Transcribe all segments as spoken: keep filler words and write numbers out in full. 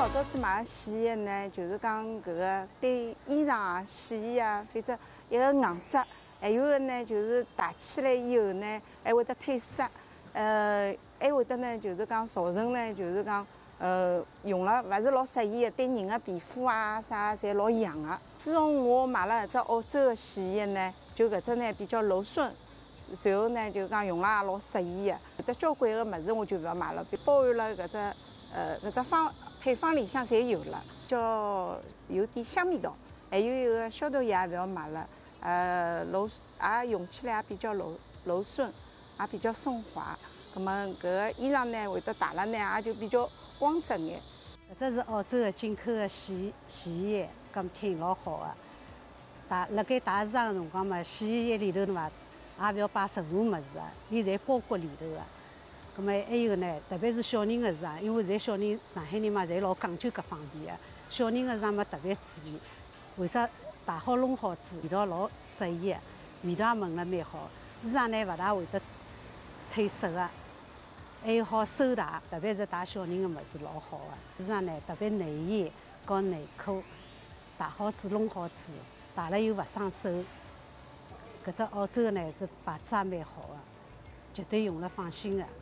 老早子买洗衣液呢，就是讲搿个对衣裳啊、洗衣啊，反正一个硬质，还有个呢就是汏起来以后呢，还会得褪色，呃，还会得呢就是讲造成呢就是讲呃用了勿是老适宜的，对人的皮肤啊啥侪老痒的。自从我买了搿只澳洲的洗衣液呢，就搿只呢比较柔顺。 随后呢，就讲用了也老适宜的，有得交关个物事我就勿要买了，包含了搿只呃搿只方配方里向侪有了，叫有点香味道，还有一个消毒液也勿要买了，呃柔也用起来也比较柔柔顺，也比较顺滑。那么搿个衣裳呢会得汏了呢也就比较光泽眼。 搿只是澳洲的进口的洗洗衣液，搿么挺老好的。打辣盖打日常个辰光嘛，洗衣液里头的嘛。 也勿要摆任何物事啊，伊侪包裹里头个。葛末还有呢，特别是小人个市场，因为现在小人上海人嘛，侪老讲究搿方面个。小人个市场嘛特别注意，为啥汏好弄好煮，味道老适宜个，味道也闻了蛮好。市场呢勿大会得褪色个，还有好收汏，特别是汏小人个物事老好个。市场呢特别内衣和内裤，汏好煮弄好煮，汏了又勿伤手。 搿只澳洲的呢是牌子也蛮好的，绝对用了放心的。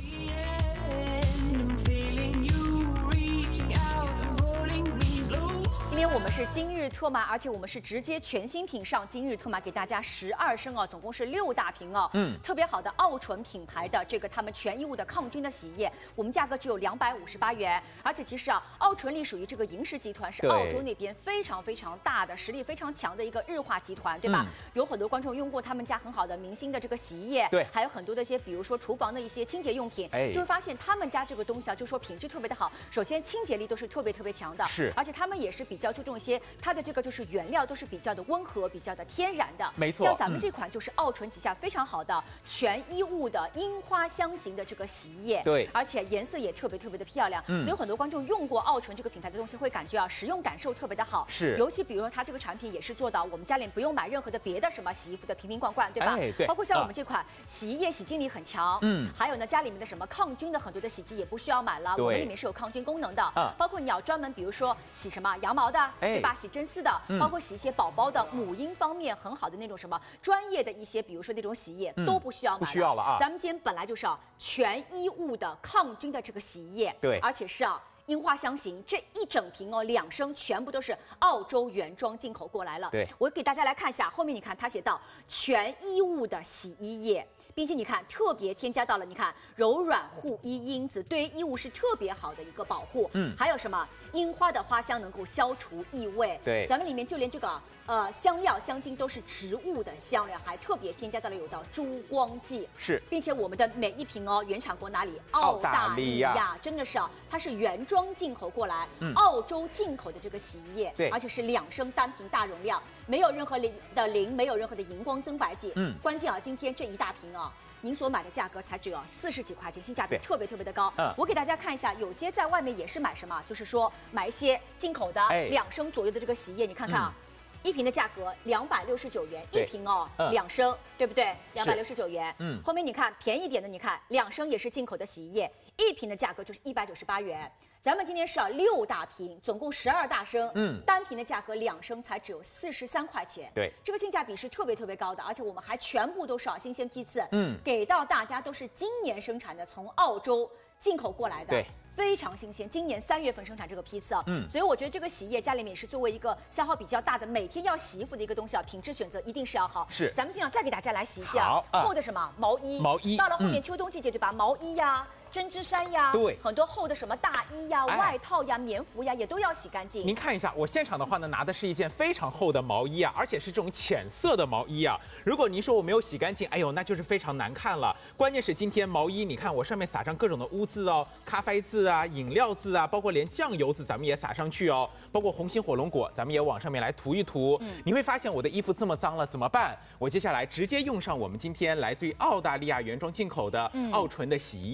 今天我们是今日特卖，而且我们是直接全新品上今日特卖，给大家十二升哦，总共是六大瓶哦。嗯，特别好的奥纯品牌的这个他们全衣物的抗菌的洗衣液，我们价格只有两百五十八元。而且其实啊，奥纯力属于这个银石集团，是澳洲那边非常非常大的、实力非常强的一个日化集团，对吧？嗯、有很多观众用过他们家很好的明星的这个洗衣液，对，还有很多的一些，比如说厨房的一些清洁用品，哎，就会发现他们家这个东西啊，就说品质特别的好。首先清洁力都是特别特别强的，是，而且他们也是比较注重一些。 它的这个就是原料都是比较的温和、比较的天然的，没错。像咱们这款就是奥纯旗下非常好的全衣物的樱花香型的这个洗衣液，对，而且颜色也特别特别的漂亮。嗯，所以很多观众用过奥纯这个品牌的东西，会感觉啊，使用感受特别的好。是，尤其比如说它这个产品也是做到我们家里不用买任何的别的什么洗衣服的瓶瓶罐罐，对吧？哎，对。包括像我们这款洗衣液洗净力很强，嗯，还有呢家里面的什么抗菌的很多的洗剂也不需要买了，我们里面是有抗菌功能的。嗯，包括你要专门比如说洗什么羊毛的，对吧？洗 真丝的，包括洗一些宝宝的母婴方面很好的那种什么专业的一些，比如说那种洗衣液、嗯、都不需要买了，不需要了啊。咱们今天本来就是啊全衣物的抗菌的这个洗衣液，对，而且是啊樱花香型，这一整瓶哦两升全部都是澳洲原装进口过来了。对，我给大家来看一下，后面你看它写到全衣物的洗衣液。 并且你看，特别添加到了，你看柔软护衣因子，对于衣物是特别好的一个保护。嗯，还有什么樱花的花香能够消除异味。对，咱们里面就连这个呃香料香精都是植物的香料，还特别添加到了有到珠光剂。是，并且我们的每一瓶哦，原产国哪里？澳大利亚，真的是啊，它是原装进口过来，嗯、澳洲进口的这个洗衣液，对，而且是两升单瓶大容量，没有任何磷的磷，没有任何的荧光增白剂。嗯，关键啊，今天这一大瓶啊。 您所买的价格才只有四十几块钱，性价比特别特别的高。嗯，我给大家看一下，有些在外面也是买什么，就是说买一些进口的两升左右的这个洗衣液，你看看啊，嗯、一瓶的价格两百六十九元，一瓶哦，嗯、两升，对不对？两百六十九元。嗯，后面你看便宜点的，你看两升也是进口的洗衣液，一瓶的价格就是一百九十八元。 咱们今天是啊六大瓶，总共十二大升，嗯，单瓶的价格两升才只有四十三块钱，对，这个性价比是特别特别高的，而且我们还全部都是啊新鲜批次，嗯，给到大家都是今年生产的，从澳洲进口过来的，对，非常新鲜，今年三月份生产这个批次啊，嗯，所以我觉得这个洗衣液家里面也是作为一个消耗比较大的，每天要洗衣服的一个东西啊，品质选择一定是要好，是，咱们尽量再给大家来洗一下，好，厚的什么毛衣，毛衣，到了后面秋冬季节对吧，毛衣呀。 针织衫呀，对，很多厚的什么大衣呀、哎、外套呀、棉服呀，也都要洗干净。 您看一下，我现场的话呢，拿的是一件非常厚的毛衣啊，而且是这种浅色的毛衣啊。如果您说我没有洗干净，哎呦，那就是非常难看了。关键是今天毛衣，你看我上面撒上各种的污渍哦，咖啡渍啊、饮料渍啊，包括连酱油渍咱们也撒上去哦，包括红心火龙果，咱们也往上面来涂一涂。嗯，你会发现我的衣服这么脏了怎么办？我接下来直接用上我们今天来自于澳大利亚原装进口的澳纯的洗衣液，是。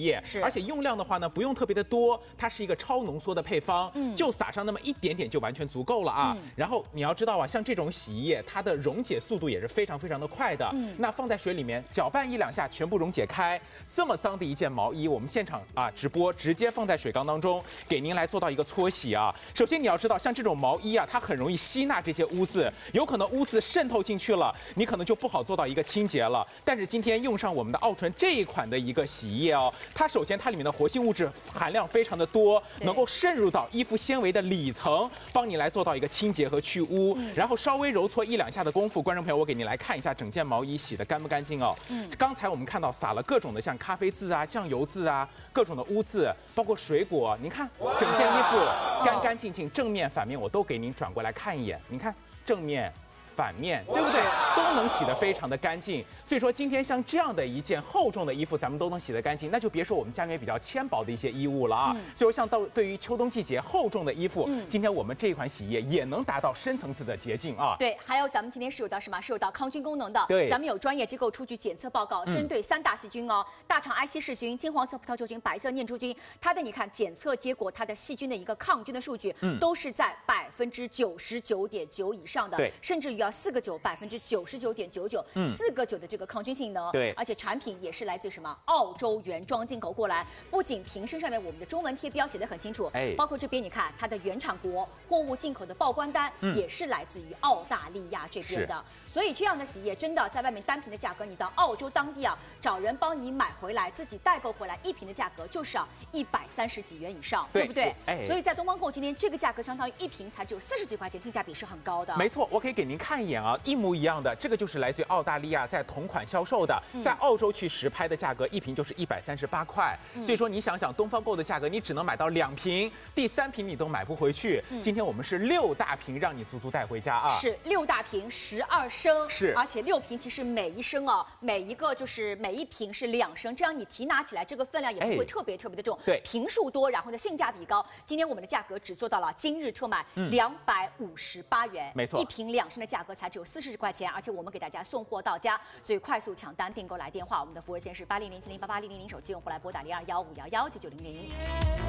而且用量的话呢，不用特别的多，它是一个超浓缩的配方，嗯，就撒上那么一点点就完全足够了啊。嗯、然后你要知道啊，像这种洗衣液，它的溶解速度也是非常非常的快的。嗯，那放在水里面搅拌一两下，全部溶解开。这么脏的一件毛衣，我们现场啊直播直接放在水缸当中，给您来做到一个搓洗啊。首先你要知道，像这种毛衣啊，它很容易吸纳这些污渍，有可能污渍渗透进去了，你可能就不好做到一个清洁了。但是今天用上我们的奥纯这一款的一个洗衣液哦，它首先它里面的活性物质含量非常的多，能够渗入到衣服纤维的里层，帮你来做到一个清洁和去污。嗯、然后稍微揉搓一两下的功夫，观众朋友，我给您来看一下整件毛衣洗得干不干净哦。嗯，刚才我们看到撒了各种的像咖啡渍啊、酱油渍啊、各种的污渍，包括水果，您看整件衣服干干净净，正面反面我都给您转过来看一眼，您看正面。反面对不对？都能洗得非常的干净。所以说今天像这样的一件厚重的衣服，咱们都能洗得干净，那就别说我们家里面比较纤薄的一些衣物了啊。嗯、所以说像到对于秋冬季节厚重的衣服，嗯、今天我们这一款洗衣液也能达到深层次的洁净啊。 对，还有咱们今天是有到什么？是有到抗菌功能的。对，咱们有专业机构出具检测报告，嗯、针对三大细菌哦，大肠埃希氏菌、金黄色葡萄球菌、白色念珠菌，它的你看检测结果，它的细菌的一个抗菌的数据，嗯、都是在百分之九十九点九以上的，对，甚至于要四个九百分之九十九点九九，四个九的这个抗菌性能，对，而且产品也是来自于什么澳洲原装进口过来，不仅瓶身上面我们的中文贴标写得很清楚，哎，包括这边你看它的原产国货物进口的报关单、嗯、也是来自于澳大利亚这边的。所以这样的洗衣液真的在外面单瓶的价格，你到澳洲当地啊，找人帮你买回来，自己代购回来，一瓶的价格就是啊一百三十几元以上， 对, 对不对？哎，所以在东方购今天这个价格相当于一瓶才只有四十几块钱，性价比是很高的。 没错，我可以给您看一眼啊，一模一样的，这个就是来自于澳大利亚在同款销售的，嗯、在澳洲去实拍的价格，一瓶就是一百三十八块。嗯、所以说你想想，东方购的价格，你只能买到两瓶，第三瓶你都买不回去。嗯、今天我们是六大瓶，让你足足带回家啊！ 是六大瓶，十二升。是，而且六瓶其实每一升哦，每一个就是每一瓶是两升，这样你提拿起来这个分量也不会特别特别的重。对，瓶数多，然后呢性价比高。今天我们的价格只做到了今日特卖两百五十八元，没错，一瓶两升的价格才只有四十块钱，而且我们给大家送货到家，所以快速抢单订购来电话，我们的服务热线是八零零七零八八零零零，手机用户来拨打零二幺五幺幺九九零零。